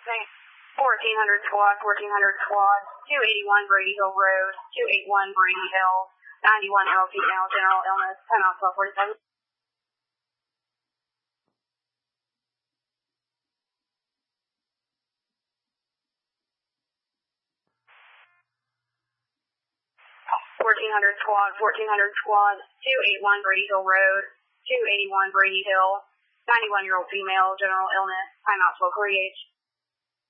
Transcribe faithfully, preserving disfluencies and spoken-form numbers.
fourteen hundred squad, fourteen hundred squad, two eighty-one Brady Hill Road, two eighty-one Brady Hill, ninety-one male female, general illness, timeout twelve forty-seven. fourteen hundred squad, fourteen hundred squad, two eighty-one Brady Hill Road, two eighty-one Brady Hill, ninety-one year old female, general illness, timeout twelve forty-eight.